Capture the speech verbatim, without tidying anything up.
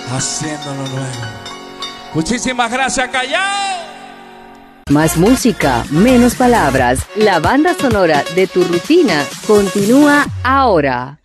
haciéndolo nuevo. Muchísimas gracias, Callao. Más música, menos palabras. La banda sonora de tu rutina continúa ahora.